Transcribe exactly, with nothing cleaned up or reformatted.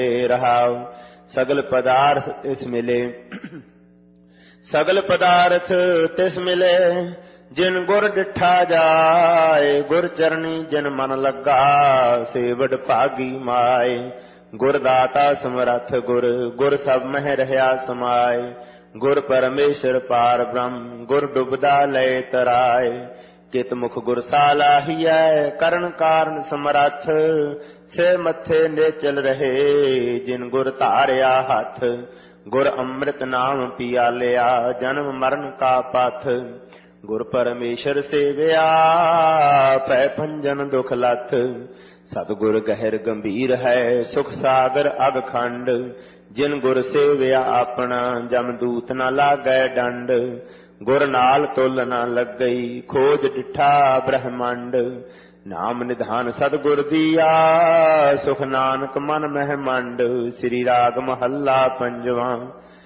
रहाव। सगल पदार्थ तिस मिले, सगल पदार्थ तिस मिले, जिन गुर डिठा जाए। गुर चरणी जिन मन लगा, से वड भागी माए। गुर दाता समरथ गुर, गुर सब मह रहा समाए। गुर परमेश्वर पार ब्रह्म, गुर डुबदा लय तराए। कित मुख गुर सालाहिया, करण कारण समरथ। से मथे नेचल रहे, जिन गुर धारिया हथ। गुर अमृत नाम पिया लिया, जन्म मरण का पथ। गुर परमेश्वर सेविया, पै भंजन दुख लथ। सतगुर गहर गंभीर है, सुख सागर अग खंड। जिन गुर सेविया अपना, जमदूत न लागै दंड। गुर नाल तुल न लगई, खोज डिठा ब्रह्मंड। नाम निधान सतगुर दिया, सुख नानक मन मह मंड। श्री राग महला पंजवा।